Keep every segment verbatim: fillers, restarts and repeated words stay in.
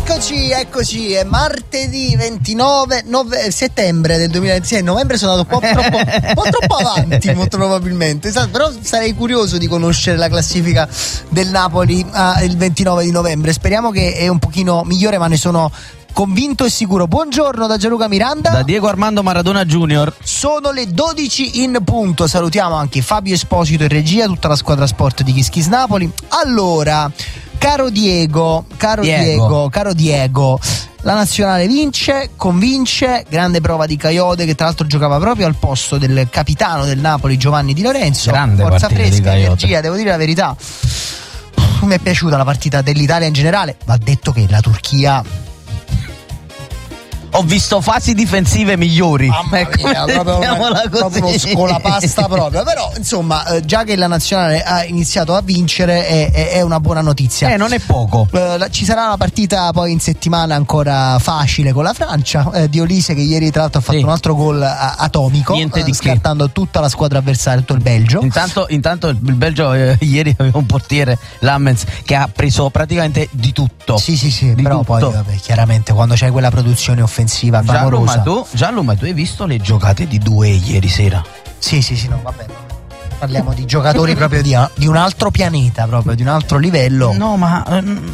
Eccoci, eccoci, è martedì ventinove nove, settembre del duemilaventisei. Novembre sono andato un po' troppo, un po' troppo avanti, molto probabilmente. Però sarei curioso di conoscere la classifica del Napoli ah, il ventinove di novembre. Speriamo che è un pochino migliore, ma ne sono convinto e sicuro. Buongiorno da Gianluca Miranda, da Diego Armando Maradona Junior. Sono le dodici in punto. Salutiamo anche Fabio Esposito in regia, tutta la squadra sport di Kiss Kiss Napoli. Allora, caro Diego, caro Diego, Diego caro Diego, la nazionale vince, convince, grande prova di Kayode, che tra l'altro giocava proprio al posto del capitano del Napoli Giovanni Di Lorenzo. Grande forza fresca, di energia, devo dire la verità. Mi è piaciuta la partita dell'Italia in generale. Va detto che la Turchia, ho visto fasi difensive migliori. Mamma mia, proprio, una, proprio uno scolapasta proprio. Però insomma, eh, già che la nazionale ha iniziato a vincere è, è, è una buona notizia. Eh, non è poco. Eh, la, ci sarà una partita poi in settimana ancora facile con la Francia. Eh, di Olise, che ieri tra l'altro ha fatto sì. un altro gol a, atomico, niente di eh, scartando che. tutta la squadra avversaria, tutto il Belgio. Intanto, intanto il Belgio eh, ieri aveva un portiere, Lammens, che ha preso praticamente di tutto. Sì, sì, sì. Di però tutto. poi vabbè, chiaramente quando c'è quella produzione offensiva Gianlu, ma tu, Gianlu, ma tu hai visto le giocate di due ieri sera? Sì, sì, sì, no, vabbè. Parliamo di giocatori proprio di, di un altro pianeta, proprio di un altro livello. No, ma um,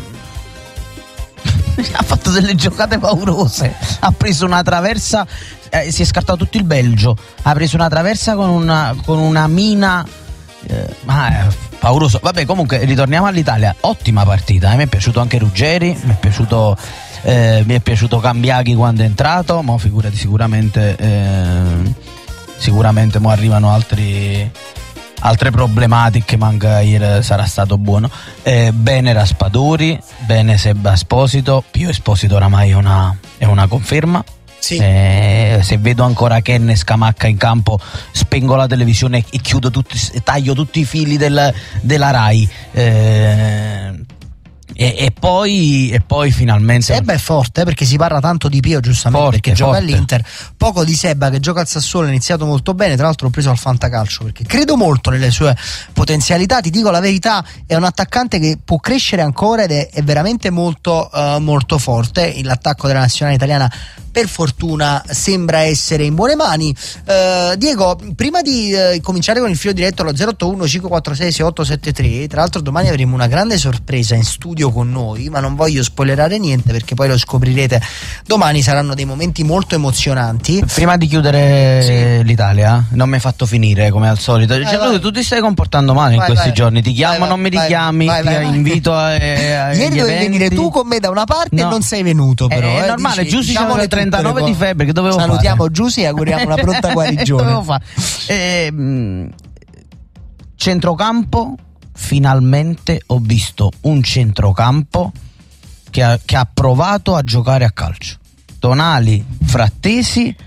ha fatto delle giocate paurose. Ha preso una traversa, eh, si è scartato tutto il Belgio. Ha preso una traversa con una, con una mina. Eh, ma è pauroso. Vabbè, comunque ritorniamo all'Italia. Ottima partita. Eh, mi è piaciuto anche Ruggeri, mi è piaciuto. Eh, mi è piaciuto Cambiaghi quando è entrato, ma figurati, sicuramente eh, sicuramente mo arrivano altri, altre problematiche, manca ieri sarà stato buono. Eh, bene Raspadori, bene Seba Esposito. Pio Esposito oramai è una, è una conferma. Sì. Eh, se vedo ancora Ken e Scamacca in campo, spengo la televisione e chiudo tutti, taglio tutti i fili del, della Rai. Eh, E, e poi e poi finalmente Seba è forte, eh, perché si parla tanto di Pio, giustamente, forte, perché forte. gioca all'Inter, poco di Seba che gioca al Sassuolo, ha iniziato molto bene, tra l'altro l'ho preso al fantacalcio perché credo molto nelle sue potenzialità. Ti dico la verità, è un attaccante che può crescere ancora ed è, è veramente molto uh, molto forte. L'attacco della nazionale italiana per fortuna sembra essere in buone mani. uh, Diego, prima di uh, cominciare con il filo diretto allo zero otto uno cinque quattro sei sei otto sette tre, tra l'altro domani avremo una grande sorpresa in studio con noi, ma non voglio spoilerare niente perché poi lo scoprirete domani. Saranno dei momenti molto emozionanti. Prima di chiudere sì. l'Italia, non mi hai fatto finire come al solito. Vai, cioè, vai. Tu ti stai comportando male vai, in questi vai. giorni. Ti chiamo, vai, non mi vai, richiami, vai, ti vai, vai. invito a, a Ieri dovevi venire tu con me da una parte no. e non sei venuto, però. È eh, normale, dici, Giussi diciamo c'aveva trentanove di febbre, che dovevo Salutiamo fare? Giussi e auguriamo una pronta guarigione. Dovevo fare? Eh, mh, centrocampo. Finalmente ho visto un centrocampo che ha, che ha provato a giocare a calcio. Tonali, Frattesi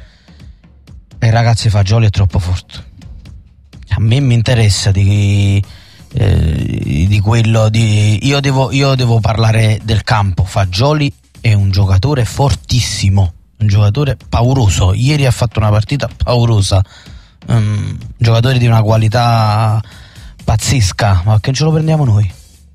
e ragazzi, Fagioli è troppo forte. A me mi interessa di, eh, di quello di io devo, io devo parlare del campo. Fagioli è un giocatore fortissimo, un giocatore pauroso. Ieri ha fatto una partita paurosa, um, giocatore di una qualità pazzesca, ma che ce lo prendiamo noi?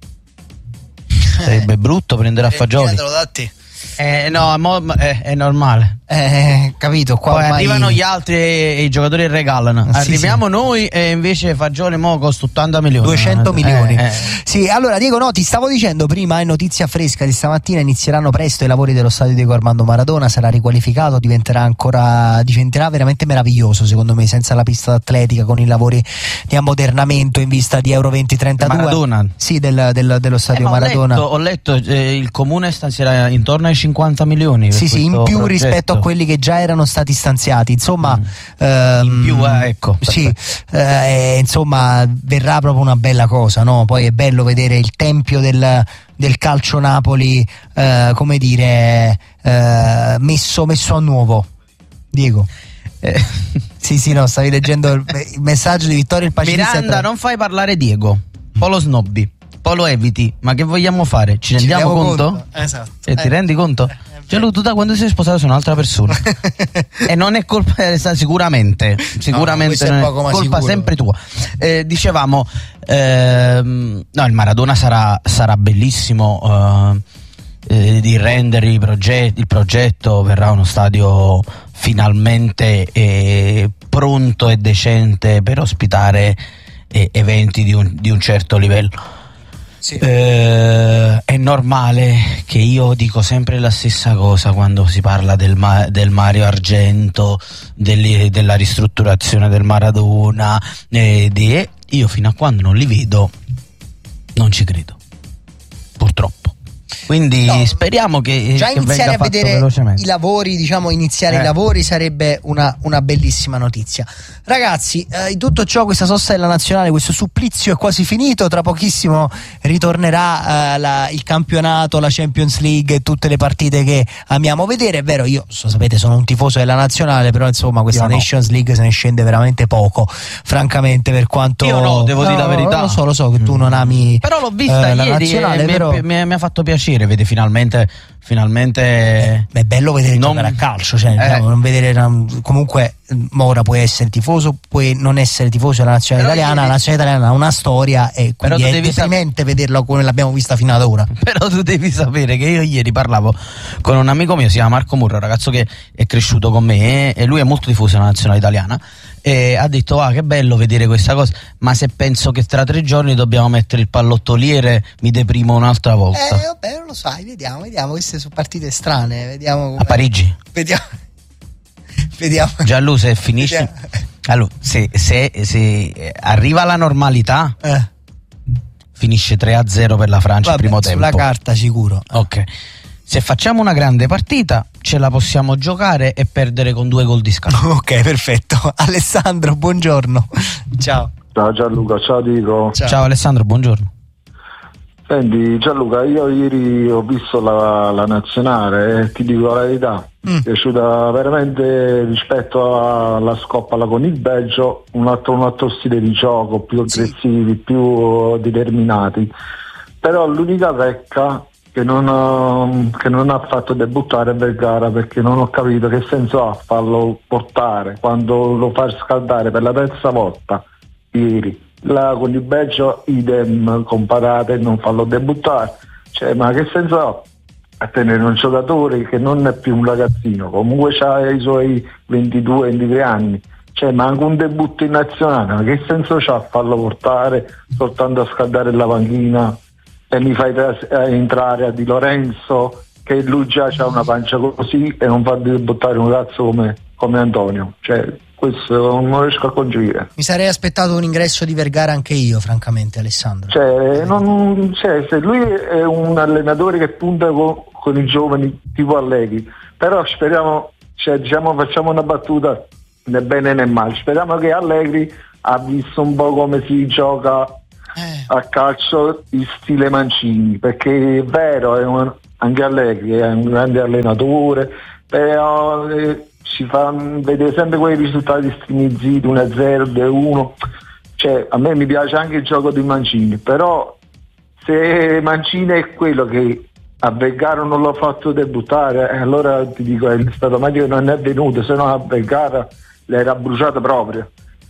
Sarebbe brutto prendere a Fagioli. Eh, no, mo, è, è normale. Eh, capito. Qua Poi ormai arrivano gli altri e i giocatori regalano. Sì, Arriviamo sì. noi e invece Fagioli mo costa ottanta milioni. duecento milioni. Eh, eh. Sì, allora Diego, no, ti stavo dicendo prima, è notizia fresca di stamattina, inizieranno presto i lavori dello stadio Diego Armando Maradona, sarà riqualificato, diventerà ancora diventerà veramente meraviglioso, secondo me, senza la pista d'atletica, con i lavori di ammodernamento in vista di Euro duemilatrentadue. Maradona. Sì, del, del, dello stadio Eh, Maradona. Ho letto, ho letto eh, il comune stanzierà intorno ai cinquanta milioni. Sì, sì, in più progetto. rispetto a quelli che già erano stati stanziati, insomma. Mm. Ehm, In più, eh, ecco. Sì, eh, insomma, verrà proprio una bella cosa, no? Poi è bello vedere il tempio del, del calcio Napoli, eh, come dire, eh, messo, messo a nuovo. Diego. Eh. Sì, sì, no, stavi leggendo il, il messaggio di Vittorio il Pacifista. Miranda, non fai parlare Diego. Poi lo snobbi, poi lo eviti. Ma che vogliamo fare? Ci rendiamo Ci conto? conto? Esatto. E Eh. ti rendi conto? Cioè lui, tu da quando sei sposato sei un'altra persona. E non è colpa eh, sicuramente sicuramente no, non è poco, ma colpa sicuro. sempre tua. Eh, dicevamo ehm, no, il Maradona sarà, sarà bellissimo. eh, eh, di rendere i progetti, il progetto, verrà uno stadio finalmente eh, pronto e decente per ospitare eh, eventi di un, di un certo livello. Sì. Eh, è normale che io dico sempre la stessa cosa quando si parla del, ma- del Mario Argento, delle- della ristrutturazione del Maradona, eh, di- io fino a quando non li vedo non ci credo, purtroppo. Quindi no, speriamo che già che iniziare a vedere velocemente i lavori, diciamo iniziare eh. i lavori sarebbe una, una bellissima notizia. Ragazzi, eh, in tutto ciò questa sosta della nazionale, questo supplizio è quasi finito, tra pochissimo ritornerà eh, la, il campionato, la Champions League e tutte le partite che amiamo vedere. È vero, io so, sapete sono un tifoso della nazionale, però insomma questa io Nations no. League se ne scende veramente poco, francamente, per quanto io no, devo no, dire la verità, lo so, lo so che tu non ami, però l'ho vista eh, ieri la nazionale, e però... mi, mi, mi ha fatto piacere. Vede finalmente finalmente eh, è bello vedere non... giocare a calcio, cioè, eh. no, non vedere comunque ora puoi essere tifoso, puoi non essere tifoso della nazionale però italiana, devi... la nazionale italiana ha una storia e quindi è deprimente sap... vederla come l'abbiamo vista fino ad ora. Però tu devi sapere che io ieri parlavo con un amico mio, si chiama Marco Murro, un ragazzo che è cresciuto con me e lui è molto tifoso della nazionale italiana e ha detto ah che bello vedere questa cosa, ma se penso che tra tre giorni dobbiamo mettere il pallottoliere mi deprimo un'altra volta. Eh vabbè, non lo sai, vediamo, vediamo, queste sono partite strane, vediamo come... A Parigi? Vediamo. Vediamo. Gianlu, se finisce allora, se, se, se arriva la normalità eh. finisce tre a zero per la Francia il primo tempo. Sulla carta sicuro. Ok. Se facciamo una grande partita ce la possiamo giocare e perdere con due gol di scarto. Ok, perfetto. Alessandro, buongiorno. Ciao. Ciao Gianluca, ciao Dico. Ciao, ciao Alessandro, buongiorno. Senti Gianluca, io ieri ho visto la, la nazionale e ti dico la verità, mm. mi è piaciuta veramente rispetto alla scoppola con il Belgio, un altro, un altro stile di gioco, più aggressivi, sì. più determinati. Però l'unica pecca che non, ho, che non ha fatto debuttare Vergara, perché non ho capito che senso ha farlo portare quando lo fa scaldare per la terza volta ieri. Là con il Belgio idem, comparate, non farlo debuttare, cioè ma che senso ha a tenere un giocatore che non è più un ragazzino, comunque ha i suoi ventidue ventitré anni, cioè ma anche un debutto in nazionale, ma che senso c'ha farlo portare soltanto a scaldare la panchina e mi fai tras- entrare a Di Lorenzo che lui già ha una pancia così e non fa debuttare un ragazzo come, come Antonio, cioè questo non riesco a concepire. Mi sarei aspettato un ingresso di Vergara anche io, francamente, Alessandro. Cioè, non, cioè se lui è un allenatore che punta con, con i giovani tipo Allegri, però speriamo, cioè, diciamo, facciamo una battuta né bene né male, speriamo che Allegri ha visto un po' come si gioca eh. a calcio in stile Mancini, perché è vero, è un, anche Allegri è un grande allenatore, però eh, ci fa vedere sempre quei risultati strinziti, uno a zero, due a uno, cioè a me mi piace anche il gioco di Mancini, però se Mancini è quello che a Vergara non l'ha fatto debuttare, eh, allora ti dico è stato meglio che non è venuto, se no a Vergara l'era bruciato proprio.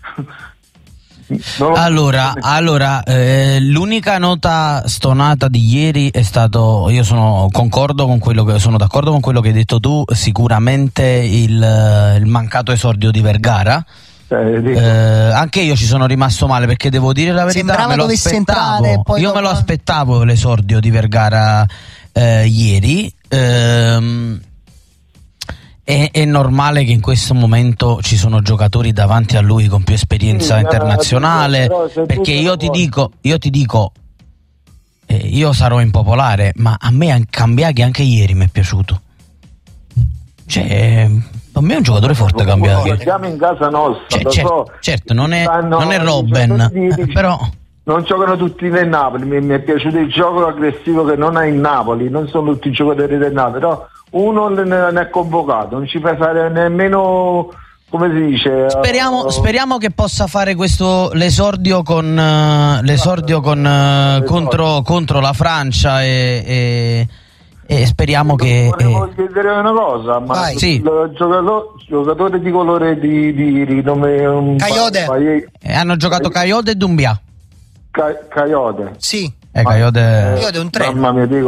Allora, allora eh, l'unica nota stonata di ieri è stato, io sono concordo con quello che sono d'accordo con quello che hai detto tu, sicuramente il, il mancato esordio di Vergara. Eh, eh, anche io ci sono rimasto male perché devo dire la verità, sembrava me lo dovesse aspettavo, entrare, poi io dopo... me lo aspettavo l'esordio di Vergara eh, ieri. Ehm, È, è normale che in questo momento ci sono giocatori davanti a lui con più esperienza sì, internazionale, perché io ti dico, io ti dico, eh, io sarò impopolare, ma a me Cambiaghi anche ieri mi è piaciuto. Cioè, a me è un giocatore forte Cambiaghi. Siamo in casa nostra, cioè, certo, certo, non è, non è Robben, però non giocano tutti nel Napoli. Mi, mi è piaciuto il gioco aggressivo che non ha in Napoli, non sono tutti i giocatori del Napoli, però uno ne è convocato, non ci fa fare nemmeno, come si dice, speriamo, uh, speriamo che possa fare questo l'esordio con uh, l'esordio con uh, contro, contro la Francia e, e, e speriamo sì, che volevo eh... chiedere una cosa, ma Vai. Sì. il giocatore, giocatore di colore di, di, di nome um, Coyote pa- eh, hanno giocato Coyote e Dumbia. Ca- Coyote sì Eh, Coyote è un treno. Mamma mia, dico,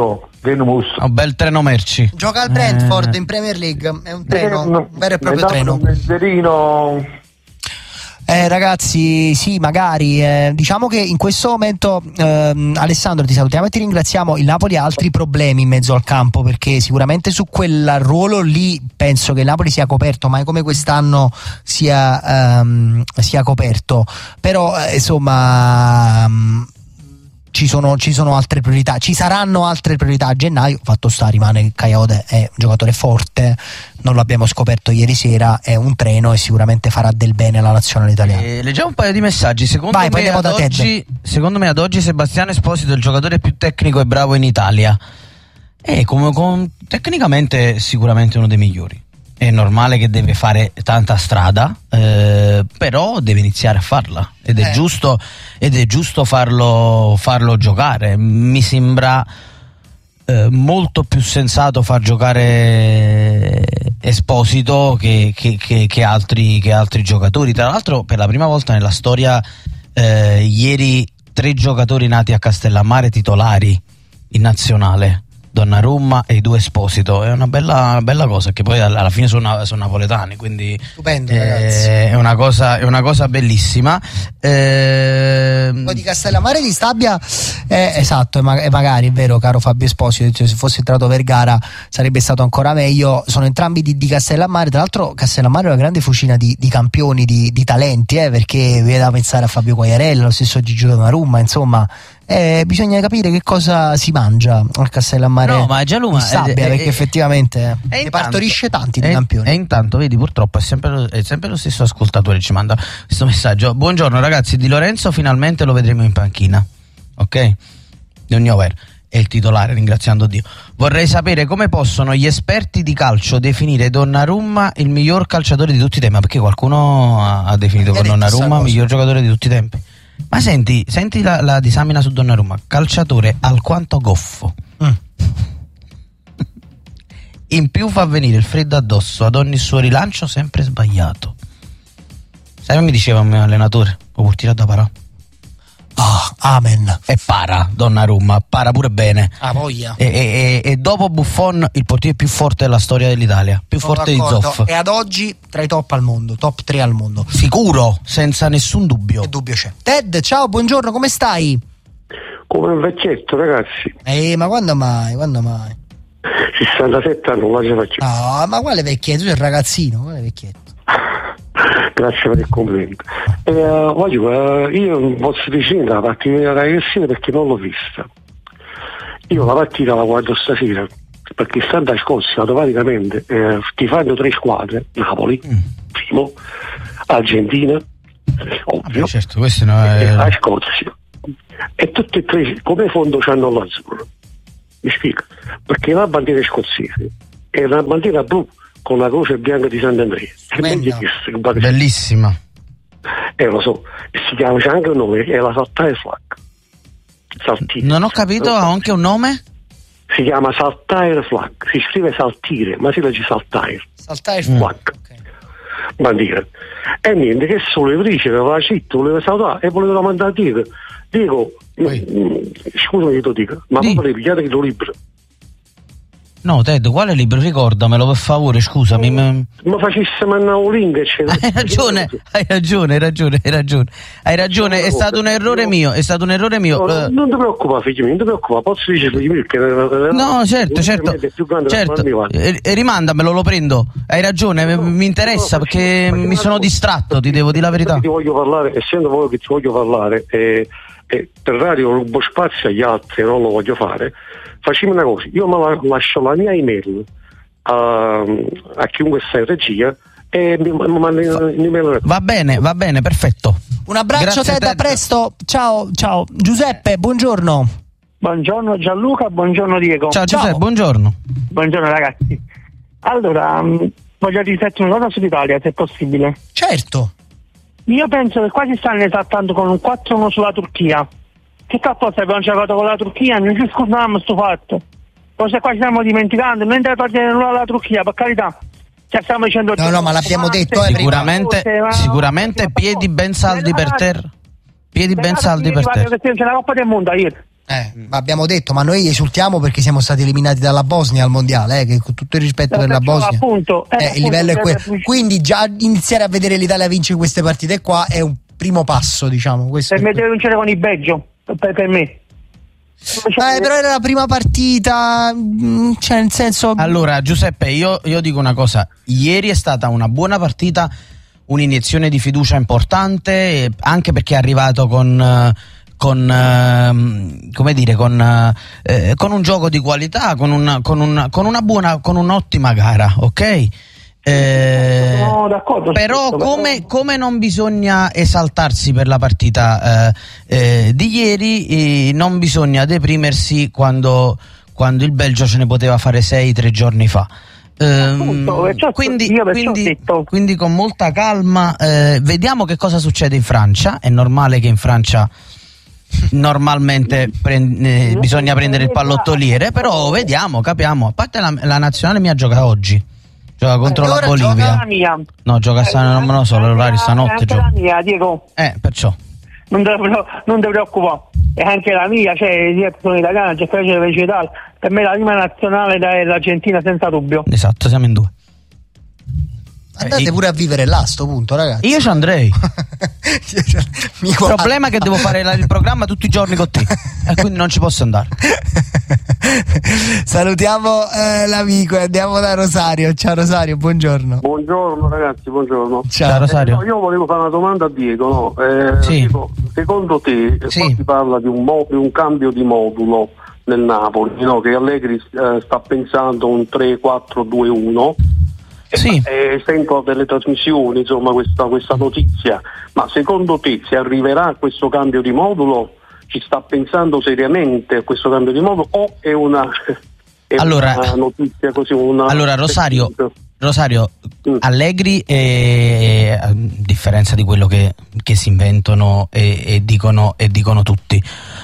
Un bel treno merci. Gioca al Brentford eh. in Premier League, è un treno, eh, no, un vero e proprio treno. Un mezzelino. Eh, ragazzi, sì, magari eh, diciamo che in questo momento ehm, Alessandro, ti salutiamo e ti ringraziamo. Il Napoli ha altri problemi in mezzo al campo, perché sicuramente su quel ruolo lì penso che il Napoli sia coperto, mai come quest'anno sia, ehm, sia coperto, però eh, insomma mh, Ci sono, ci sono altre priorità, ci saranno altre priorità a gennaio. Fatto sta, rimane che Kayode è un giocatore forte, non l'abbiamo scoperto ieri sera, è un treno e sicuramente farà del bene alla nazionale italiana. Eh, leggiamo un paio di messaggi. Secondo, Vai, me ad oggi, secondo me ad oggi Sebastiano Esposito è il giocatore più tecnico e bravo in Italia. E come, come, tecnicamente sicuramente uno dei migliori. È normale che deve fare tanta strada, eh, però deve iniziare a farla ed è eh. giusto ed è giusto farlo, farlo giocare. Mi sembra eh, molto più sensato far giocare Esposito che, che, che, che, altri, che altri giocatori. Tra l'altro, per la prima volta nella storia, eh, ieri tre giocatori nati a Castellammare titolari in nazionale. Donnarumma e i due Esposito, è una bella, una bella cosa, che poi alla fine sono, sono napoletani, quindi stupendo, eh, ragazzi. È una cosa, è una cosa bellissima. Eh, poi di Castellammare di Stabia, eh, esatto, e ma- magari è vero, caro Fabio Esposito, cioè, se fosse entrato Vergara sarebbe stato ancora meglio. Sono entrambi di, di Castellammare. Tra l'altro Castellammare è una grande fucina di, di campioni, di, di talenti, eh, perché viene da pensare a Fabio Quagliarella, lo stesso Gigi Donnarumma, insomma. Eh, bisogna capire che cosa si mangia al Castellammare. No, ma Gianluca, di Stabia, è, è, perché effettivamente è, ne partorisce tanti di è, campioni. E intanto vedi, purtroppo è sempre, lo, è sempre lo stesso ascoltatore che ci manda questo messaggio. Buongiorno ragazzi, Di Lorenzo finalmente lo vedremo in panchina, ok? Di ogni over è il titolare, ringraziando Dio. Vorrei sapere come possono gli esperti di calcio definire Donnarumma il miglior calciatore di tutti i tempi, perché qualcuno ha, ha definito con Donnarumma il miglior giocatore di tutti i tempi. Ma senti, senti la, la disamina su Donnarumma: calciatore alquanto goffo, mm. in più fa venire il freddo addosso ad ogni suo rilancio, sempre sbagliato. Sai come mi diceva un mio allenatore? Lo può tirare da parà. Ah, amen. E para Donnarumma, para pure bene. Ah, voglia. E, e, e dopo Buffon il portiere più forte della storia dell'Italia, più Sono forte d'accordo. di Zoff. E ad oggi tra i top al mondo, top tre al mondo. Sicuro, senza nessun dubbio. Che dubbio c'è? Ted, ciao, buongiorno, come stai? Come un vecchietto, ragazzi. Eh, ma quando mai? Quando mai? sessantasette anni, non ce la faccio. No, ma quale vecchietto? Tu sei il ragazzino, quale vecchietto? Grazie per il complimento. Eh, voglio, eh, io non posso dire la partita della Ragazzina perché non l'ho vista. Io la partita la guardo stasera perché stando a Scozia automaticamente eh, ti fanno tre squadre: Napoli, mm. primo, Argentina, ovvio, ah, certo, questo no è... e la Scozia. E tutte e tre come fondo c'hanno l'azzurro. Mi spiego? Perché la bandiera scozzese è una bandiera blu con la croce bianca di Sant'Andrea. Bellissima. Eh, lo so, e si chiama, c'è anche un nome, è la Saltire Flag. Saltire. Non ho capito, ha anche un nome? Si chiama Saltire Flag, si scrive Saltire, ma si legge Saltire. Saltire Flag. Okay. Bandiera. E niente, che solo le dice, aveva la città, voleva salutare e voleva mandare a dire. Dico, mh, scusami che lo dico, ma Di. proprio le pigliate che lo libro. No, Ted, quale libro? Ricordamelo per favore, scusami. Ma, ma facesse mandare un link, eccetera. Hai ragione, hai ragione, hai ragione, hai ragione. Hai ragione, è stato un errore mio, è stato un errore mio. No, non ti preoccupare, figlio mio, non ti preoccupare, posso dirlo io perché no, certo, certo. certo. E, e rimandamelo, lo prendo. Hai ragione, no, mi interessa no, perché mi sono distratto, ti devo dire la verità. Ti voglio parlare, essendo voi che ti voglio parlare, e, e per radio rubo spazio agli altri, non lo voglio fare. Facciamo una cosa, io me la, lascio la mia email a, a chiunque sta in regia e mi, mi manda un'email. Va bene, va bene, perfetto. Un abbraccio, Ted, a presto. Ciao, ciao. Giuseppe, buongiorno. Buongiorno Gianluca, buongiorno Diego. Ciao Giuseppe, ciao. Buongiorno. Buongiorno ragazzi. Allora, um, voglio riflettere una cosa sull'Italia, se è possibile. Certo. Io penso che quasi stanno esaltando con un quattro uno sulla Turchia. Che cazzo abbiamo giocato con la Turchia? Non ci scordiamo sto fatto. Forse qua ci stiamo dimenticando, mentre partire nulla alla Turchia, per carità. Cioè stiamo dicendo no, no, ma l'abbiamo detto eh, sicuramente, prima. Sicuramente piedi ben saldi per terra. Piedi ben saldi per terra. C'è la Coppa del Mondo ieri. Eh, ma abbiamo detto, ma noi esultiamo perché siamo stati eliminati dalla Bosnia al mondiale, eh, che con tutto il rispetto Eh, per la perciò, Bosnia, appunto, eh, eh, il appunto, livello è per- quello. per- Quindi già iniziare a vedere l'Italia vincere queste partite qua è un primo passo, diciamo. Questo Per è me quello. deve vincere con il Belgio, per, per me. Eh, però era la prima partita, mm, cioè nel senso. Allora, Giuseppe, io, io dico una cosa: ieri è stata una buona partita, un'iniezione di fiducia importante, eh, anche perché è arrivato con. eh, con ehm, come dire con, eh, con un gioco di qualità, con, un, con, un, con una buona, con un'ottima gara, ok? Eh, Sono d'accordo su però questo, come, però- come non bisogna esaltarsi per la partita eh, eh, di ieri, eh, non bisogna deprimersi quando, quando il Belgio ce ne poteva fare sei tre giorni fa. Ehm, Appunto, perciò- quindi, io perciò ho quindi, detto- quindi con molta calma, eh, vediamo che cosa succede in Francia. È normale che in Francia normalmente prend- eh, bisogna prendere il pallottoliere, però vediamo, capiamo. A parte la, la nazionale mia gioca oggi, gioca contro Eh, la ora Bolivia. gioca la mia. No, gioca sta- non me lo so, l'orario stanotte anche gioca. la mia, Diego, Eh, perciò. non te, non ti preoccupare, è anche la mia, cioè io sono italiana, c'è Francia e Italia, per me la prima nazionale è l'Argentina senza dubbio. Esatto, siamo in due. Andate Eh, pure a vivere là a sto punto, ragazzi. Io ci andrei. Mi Il guarda. problema è che devo fare la- il programma tutti i giorni con te e quindi non ci posso andare. Salutiamo eh, l'amico e andiamo da Rosario. Ciao Rosario, buongiorno. Buongiorno ragazzi, buongiorno. Ciao, Rosario. Eh, no, io volevo fare una domanda a Diego, no? Eh, Sì. Diego, secondo te, Sì. qua si parla di un, mo- di un cambio di modulo nel Napoli, no? Che Allegri eh, sta pensando un tre quattro due uno. Sì. Eh, sento delle trasmissioni, insomma, questa, questa notizia, ma secondo te si arriverà a questo cambio di modulo? Ci sta pensando seriamente a questo cambio di modulo o è una, è Allora- una notizia così? Una Allora, Rosario, Rosario, Mm. Allegri, eh, a differenza di quello che, che si inventano e, e dicono, e dicono tutti,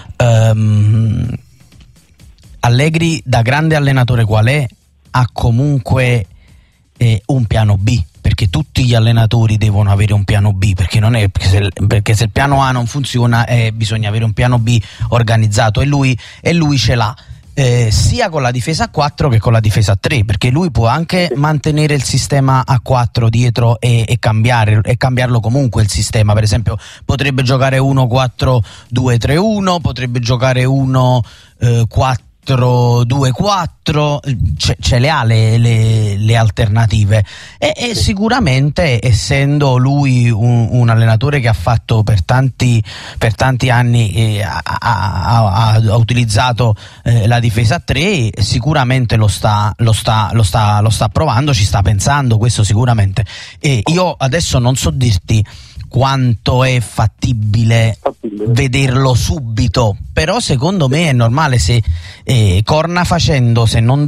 ehm, Allegri, da grande allenatore qual è, ha comunque eh, un piano B, perché tutti gli allenatori devono avere un piano B, perché, non è, perché, se, perché se il piano A non funziona eh, bisogna avere un piano B organizzato, e lui, e lui ce l'ha. Eh, sia con la difesa a quattro che con la difesa a tre, perché lui può anche mantenere il sistema a quattro dietro e, e, cambiare, e cambiarlo comunque il sistema. Per esempio potrebbe giocare uno quattro due tre uno, potrebbe giocare uno quattro due quattro, ce, ce le ha le, le, le alternative e, e sicuramente, essendo lui un, un allenatore che ha fatto per tanti, per tanti anni eh, ha, ha, ha utilizzato eh, la difesa a tre, sicuramente lo sta, lo, sta, lo, sta, lo sta provando, ci sta pensando, questo sicuramente. E io adesso non so dirti quanto è fattibile, fattibile. vederlo subito, però secondo me è normale, se eh, corna facendo, se non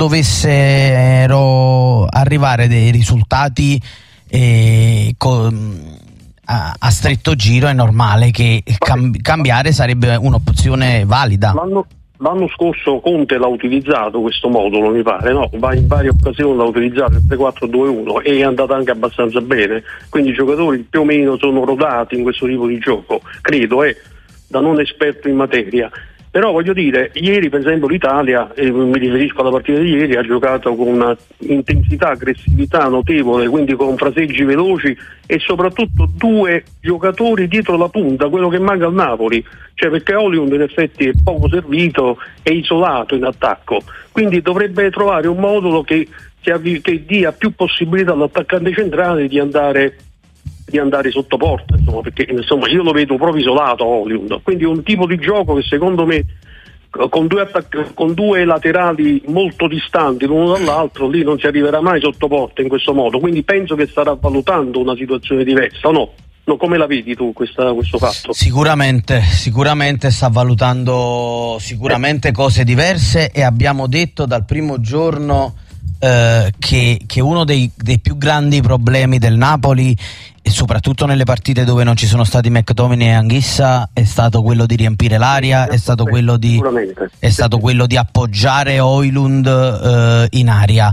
dovessero arrivare dei risultati eh, co- a, a stretto giro, è normale che cam- cambiare sarebbe un'opzione valida. L'anno, l'anno scorso Conte l'ha utilizzato questo modulo, mi pare, no? In varie occasioni l'ha utilizzato il tre quattro due uno e è andato anche abbastanza bene, quindi i giocatori più o meno sono rodati in questo tipo di gioco, credo, eh, da non esperto in materia. Però voglio dire, ieri per esempio l'Italia, e mi riferisco alla partita di ieri, ha giocato con una intensità, aggressività notevole, quindi con fraseggi veloci e soprattutto due giocatori dietro la punta, quello che manca al Napoli, cioè perché Hollywood in effetti è poco servito e isolato in attacco, quindi dovrebbe trovare un modulo che, che, avvi- che dia più possibilità all'attaccante centrale di andare di andare sotto porta, insomma, perché insomma io lo vedo proprio isolato Hollywood, quindi un tipo di gioco che secondo me con due, attac- con due laterali molto distanti l'uno dall'altro lì non si arriverà mai sotto porta in questo modo, quindi penso che starà valutando una situazione diversa, o no? No, come la vedi tu questa, questo fatto? Sicuramente, sicuramente sta valutando sicuramente cose diverse, e abbiamo detto dal primo giorno eh, che, che uno dei, dei più grandi problemi del Napoli, e soprattutto nelle partite dove non ci sono stati McTominay e Anguissa, è stato quello di riempire l'aria, è stato quello di, è stato quello di appoggiare Højlund eh, in aria.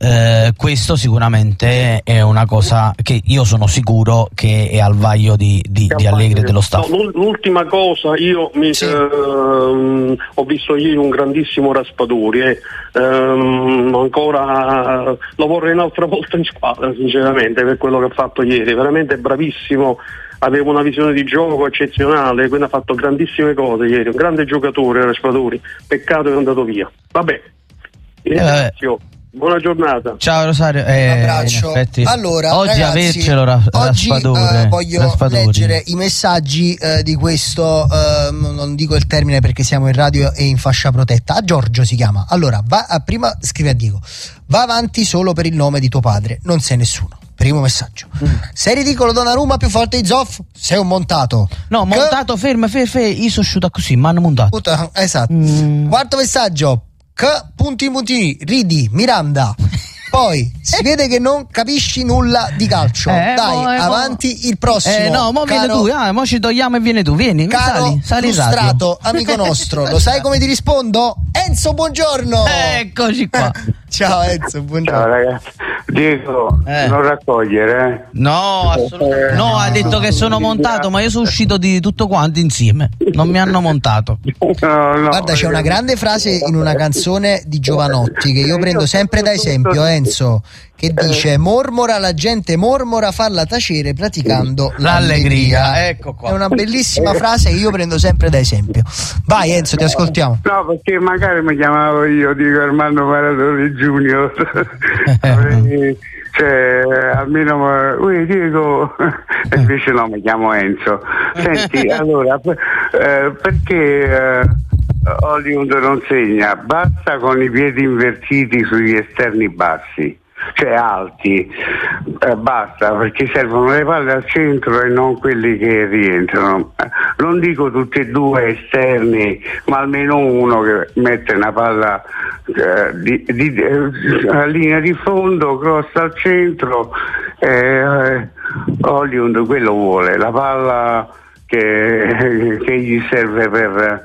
Eh, questo sicuramente è una cosa che io sono sicuro che è al vaglio di, di, di Allegri e dello staff. No, l'ultima cosa, io mi, sì. ehm, ho visto ieri un grandissimo Raspadori e ehm, ancora lo vorrei un'altra volta in squadra, sinceramente, per quello che ha fatto ieri, veramente bravissimo. Aveva una visione di gioco eccezionale, quindi ha fatto grandissime cose ieri, un grande giocatore Raspadori, peccato che è andato via. Vabbè, ringrazio. Eh. Buona giornata. Ciao Rosario. Eh, un abbraccio. Effetti, allora, oggi ragazzi, avercelo ra- oggi Raspadore, uh, voglio Raspadori. leggere i messaggi uh, di questo, uh, non dico il termine perché siamo in radio e in fascia protetta. A Giorgio si chiama. Allora, va a, prima scrive a Diego: va avanti solo per il nome di tuo padre, non sei nessuno. Primo messaggio. Mm. Sei ridicolo Donnarumma più forte di Zoff? Sei un montato. No, che... montato, ferma, ferma, ferma, io sono uscito così, mi hanno montato. Puta, esatto. Mm. Quarto messaggio. Che punti puntini, ridi, Miranda. Poi si vede che non capisci nulla di calcio. Eh, Dai, mo, eh, avanti mo. il prossimo. Eh, no, mo vieni tu, ah, mo ci togliamo e vieni tu, vieni. Caro sali, sali frustrato, amico nostro, lo sai come ti rispondo? Enzo, buongiorno. Eccoci qua. Ciao Enzo, buongiorno. Ciao ragazzi. Diego, eh. non raccogliere, eh? No, assolutamente. No, ha detto che sono montato, ma io sono uscito di tutto quanto insieme. Non mi hanno montato. No, no, Guarda, c'è una grande frase in una canzone di Giovanotti che io prendo sempre da esempio, Enzo, che dice: mormora la gente, mormora, farla tacere praticando l'allegria. l'allegria. Ecco qua. È una bellissima frase che io prendo sempre da esempio. Vai Enzo, ti ascoltiamo. No, perché magari mi chiamavo io, dico Armando Maradoni Junior. Cioè, almeno ui, Diego, e invece no, mi chiamo Enzo. Senti, allora, eh, perché eh, Hollywood non segna? Basta con i piedi invertiti sugli esterni bassi, cioè alti, eh, basta, perché servono le palle al centro e non quelli che rientrano. Non dico tutti e due esterni, ma almeno uno che mette una palla eh, di, di, eh, a linea di fondo, cross al centro. eh, Hollywood quello vuole, la palla che, che gli serve per...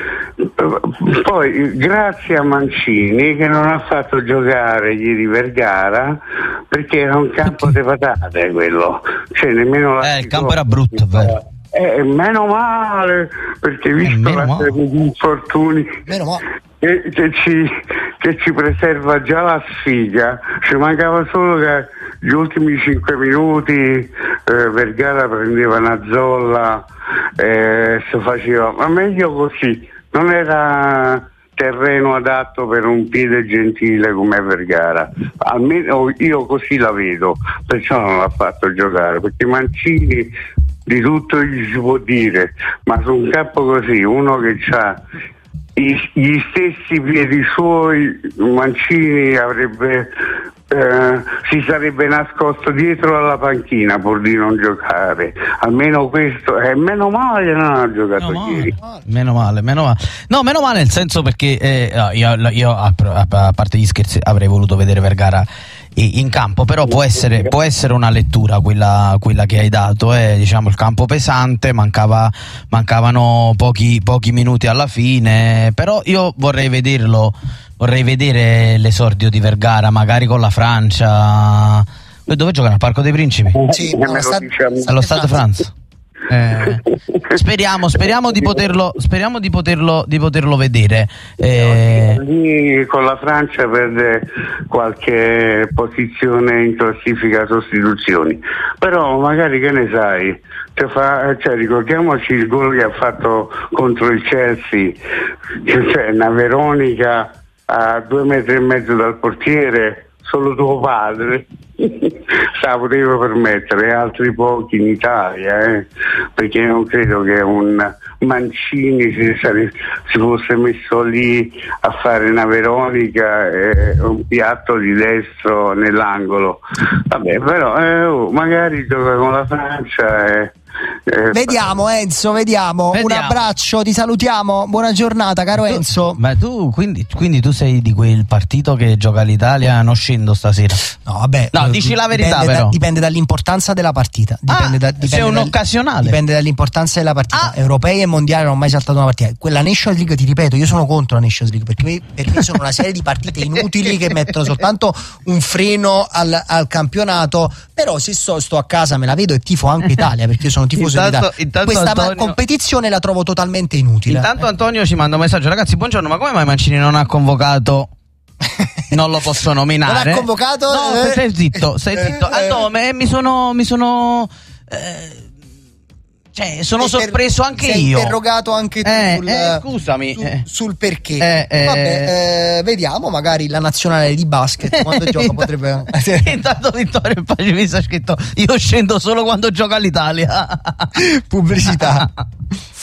Poi grazie a Mancini che non ha fatto giocare ieri Vergara, perché era un campo di patate quello, cioè nemmeno la eh, il campo era brutto, vero? Eh, meno male, perché visto la serie di infortuni che, che, ci, che ci preserva già la sfiga, ci mancava solo che gli ultimi cinque minuti eh, Vergara prendeva una zolla e eh, si faceva, ma meglio così. Non era terreno adatto per un piede gentile come Vergara, almeno io così la vedo, perciò non l'ha fatto giocare, perché Mancini di tutto gli si può dire, ma su un campo così, uno che ha gli stessi piedi suoi, Mancini avrebbe eh, si sarebbe nascosto dietro alla panchina pur di non giocare. Almeno questo, e eh, meno male non ha giocato meno ieri. Male, meno male, meno male. No, meno male nel senso perché eh, io, io a, a parte gli scherzi avrei voluto vedere Vergara in campo, però può essere, può essere una lettura quella, quella che hai dato, eh, diciamo il campo pesante, mancava, mancavano pochi, pochi minuti alla fine, però io vorrei vederlo, vorrei vedere l'esordio di Vergara magari con la Francia. Dove giocano? Al Parco dei Principi? Sì, allo Stade, allo Stade France. Eh, speriamo, speriamo di poterlo, speriamo di poterlo, di poterlo vedere. Eh, lì con la Francia perde qualche posizione in classifica sostituzioni, però magari che ne sai, cioè, fa, cioè, ricordiamoci il gol che ha fatto contro il Chelsea, cioè una Veronica a due metri e mezzo dal portiere, solo tuo padre se la poteva permettere, altri pochi in Italia, eh? Perché non credo che un Mancini si, sare- si fosse messo lì a fare una Veronica e un piatto di destro nell'angolo. Vabbè, però eh, oh, magari gioca con la Francia e, Eh, Vediamo Enzo, vediamo. Vediamo. Un abbraccio, ti salutiamo. Buona giornata, caro Enzo. Ma tu quindi, quindi tu sei di quel partito che gioca l'Italia non scendo stasera? No, vabbè. No, eh, dici la verità, dipende però. Da, dipende dall'importanza della partita. Dipende Ah, da, dipende sei un dal- occasionale. Dipende dall'importanza della partita. Ah. Europei e mondiali non ho mai saltato una partita. Quella Nations League, ti ripeto, io sono contro la Nations League perché mi- per me sono una serie di partite inutili che mettono soltanto un freno al, al campionato. Però se so, sto a casa me la vedo e tifo anche Italia perché io sono tifoso Intanto- d'Italia. intanto Questa ma- Antonio- competizione la trovo totalmente inutile. Intanto Antonio ci manda un messaggio: ragazzi, buongiorno, ma come mai Mancini non ha convocato? Non lo posso nominare. Non ha convocato? No, Eh. stai zitto, stai zitto. Eh. Ah, no, me- mi sono mi sono eh, cioè, sono Sei sorpreso per- anche sei io. interrogato anche tu Eh, sul, eh, scusami, su- eh. sul perché. Eh, eh. Vabbè, eh, vediamo, magari la nazionale di basket quando gioca Intanto- potrebbe. Intanto Vittorio Pacifista ha scritto: io scendo solo quando gioca l'Italia. Pubblicità.